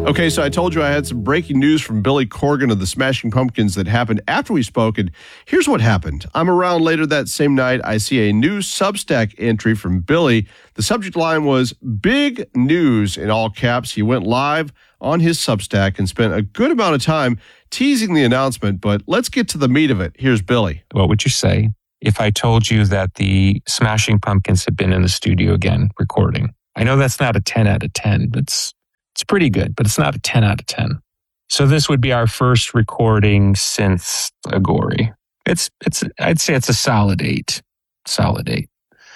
Okay, so I told you I had some breaking news from Billy Corgan of the Smashing Pumpkins that happened after we spoke, and here's what happened. I'm around later that same night. I see a new Substack entry from Billy. The subject line was "Big News" in all caps. He went live on his Substack and spent a good amount of time teasing the announcement, but let's get to the meat of it. Here's Billy. What would you say if I told you that the Smashing Pumpkins had been in the studio again recording? I know that's not a 10 out of 10, but it's pretty good, but it's not a 10 out of 10. So this would be our first recording since Agori. I'd say it's a solid 8. Solid 8.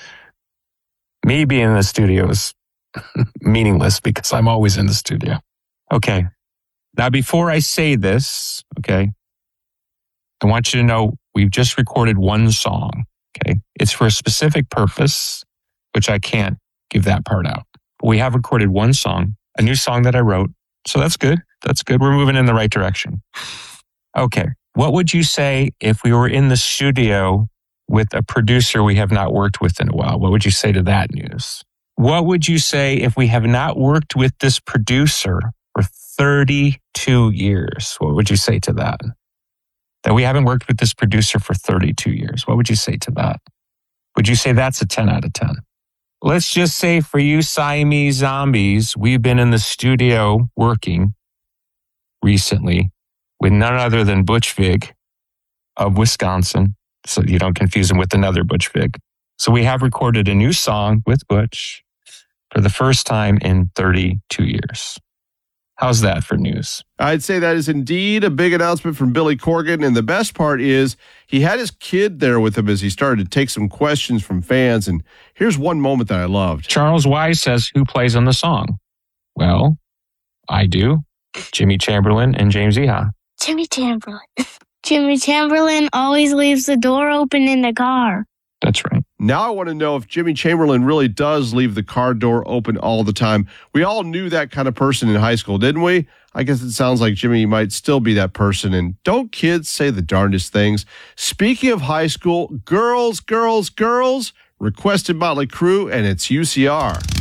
Me being in the studio is meaningless because I'm always in the studio. Okay. Now, before I say this, okay, I want you to know we've just recorded one song, okay? It's for a specific purpose, which I can't give that part out. But we have recorded one song, a new song that I wrote. So that's good. That's good. We're moving in the right direction. Okay. What would you say if we were in the studio with a producer we have not worked with in a while? What would you say to that news? What would you say if we have not worked with this producer for 32 years? What would you say to that? That we haven't worked with this producer for 32 years. What would you say to that? Would you say that's a 10 out of 10? Let's just say for you Siamese zombies, we've been in the studio working recently with none other than Butch Vig of Wisconsin. So you don't confuse him with another Butch Vig. So we have recorded a new song with Butch for the first time in 32 years. How's that for news? I'd say that is indeed a big announcement from Billy Corgan, and the best part is he had his kid there with him as he started to take some questions from fans, and here's one moment that I loved. Charles Wise says, who plays on the song? Well, I do. Jimmy Chamberlin and James Iha. Jimmy Chamberlin. Jimmy Chamberlin always leaves the door open in the car. That's right. Now I want to know if Jimmy Chamberlin really does leave the car door open all the time. We all knew that kind of person in high school, didn't we? I guess it sounds like Jimmy might still be that person. And don't kids say the darndest things? Speaking of high school, girls, requested Motley Crue, and it's UCR.